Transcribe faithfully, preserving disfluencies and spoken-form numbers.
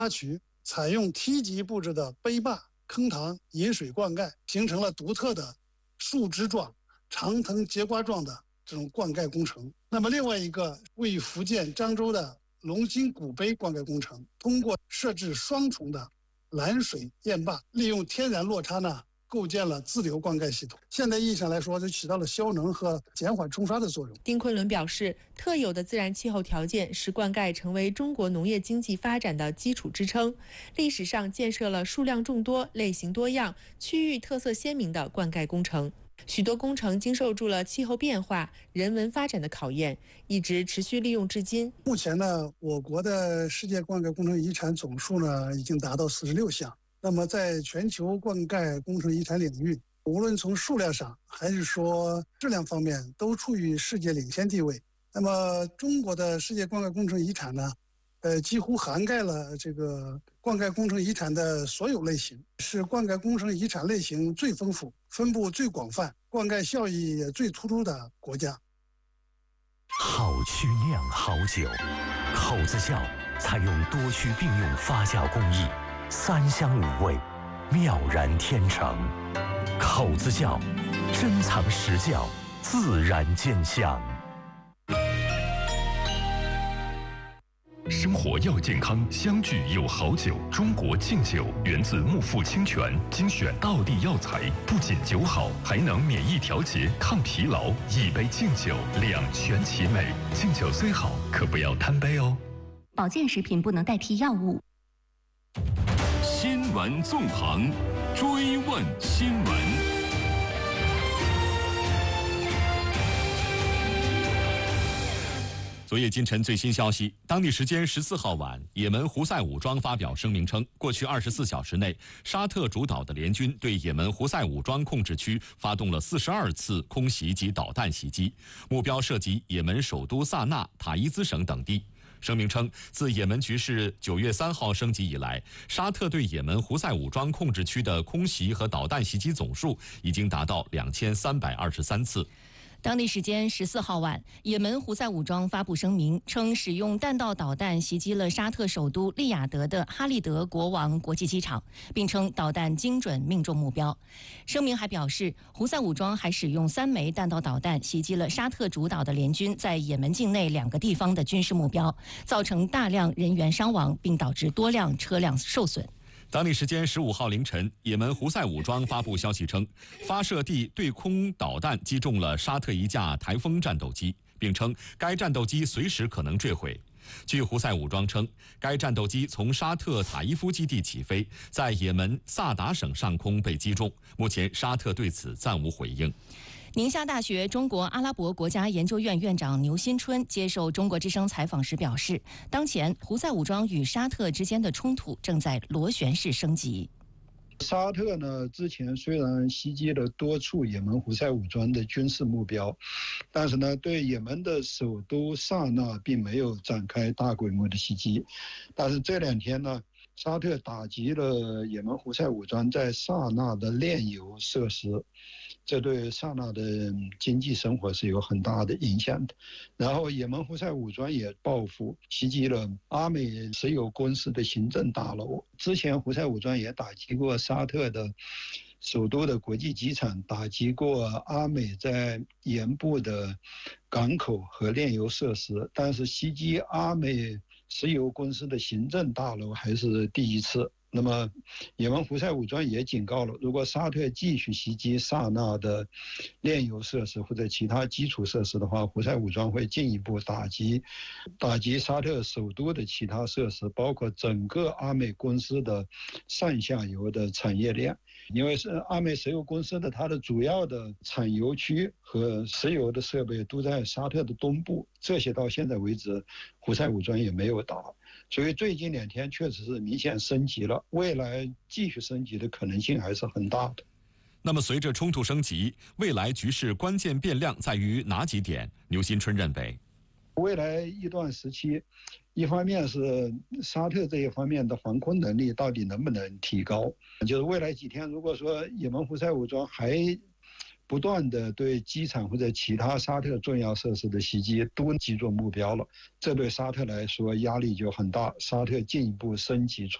渠采用梯级布置的碑坝、坑塘引水灌溉，形成了独特的树枝状、长藤节瓜状的这种灌溉工程。那么另外一个位于福建漳州的龙兴古碑灌溉工程，通过设置双重的拦水堰坝，利用天然落差呢，构建了自流灌溉系统。现代意义上来说，就起到了消能和减缓冲刷的作用。 丁昆仑表示，特有的自然气候条件使灌溉成为中国农业经济发展的基础支撑。历史上建设了数量众多、类型多样、区域特色鲜明的灌溉工程。许多工程经受住了气候变化、人文发展的考验，一直持续利用至今。 目前呢，我国的世界灌溉工程遗产总数呢，已经达到四十六项。那么在全球灌溉工程遗产领域，无论从数量上还是说质量方面，都处于世界领先地位。那么中国的世界灌溉工程遗产呢，呃，几乎涵盖了这个灌溉工程遗产的所有类型，是灌溉工程遗产类型最丰富、分布最广泛、灌溉效益也最突出的国家。 好曲酿好酒，口子窖采用多区并用发酵工艺，三香五味，妙然天成。口子窖，珍藏实窖，自然见香。 生活要健康，相聚有好酒。中国敬酒源自木富清泉，精选道地药材，不仅酒好，还能免疫调节、抗疲劳。一杯敬酒，两全其美。敬酒虽好，可不要贪杯哦。 保健食品不能代替药物。 新闻纵横，追问新闻。 昨夜今晨最新消息，当地时间十四号晚，也门胡塞武装发表声明称，过去二十四小时内，沙特主导的联军对也门胡塞武装控制区发动了四十二次空袭及导弹袭击，目标涉及也门首都萨那、塔伊兹省等地。声明称，自也门局势九月三号升级以来，沙特对也门胡塞武装控制区的空袭和导弹袭击总数已经达到两千三百二十三次。 当地时间十四号晚，也门胡塞武装发布声明称，使用弹道导弹袭击了沙特首都利雅得的哈利德国王国际机场，并称导弹精准命中目标。声明还表示，胡塞武装还使用三枚弹道导弹袭击了沙特主导的联军在也门境内两个地方的军事目标，造成大量人员伤亡，并导致多辆车辆受损。 当地时间十五号凌晨，也门胡塞武装发布消息称，发射地对空导弹击中了沙特一架台风战斗机，并称该战斗机随时可能坠毁。据胡塞武装称，该战斗机从沙特塔伊夫基地起飞，在也门萨达省上空被击中。目前沙特对此暂无回应。 宁夏大学中国阿拉伯国家研究院院长牛新春接受中国之声采访时表示，当前胡塞武装与沙特之间的冲突正在螺旋式升级。 沙特呢，之前虽然袭击了多处也门胡塞武装的军事目标，但是呢，对也门的首都萨那并没有展开大规模的袭击。但是这两天呢，沙特打击了也门胡塞武装在萨那的炼油设施，这对萨那的经济生活是有很大的影响的。然后也门胡塞武装也报复袭击了阿美石油公司的行政大楼。之前胡塞武装也打击过沙特的首都的国际机场，打击过阿美在盐部的港口和炼油设施，但是袭击阿美石油公司的行政大楼还是第一次。那么也门胡塞武装也警告了，如果沙特继续袭击萨那的炼油设施或者其他基础设施的话，胡塞武装会进一步打击打击沙特首都的其他设施，包括整个阿美公司的上下游的产业链。因为是阿美石油公司的它的主要的产油区和石油的设备都在沙特的东部，这些到现在为止胡塞武装也没有打，所以最近两天确实是明显升级了，未来继续升级的可能性还是很大的。 那么随着冲突升级，未来局势关键变量在于哪几点？牛新春认为， 未来一段时期，一方面是沙特这一方面的防空能力到底能不能提高，就是未来几天如果说也门胡塞武装还不断的对机场或者其他沙特重要设施的袭击都击中目标了，这对沙特来说压力就很大，沙特进一步升级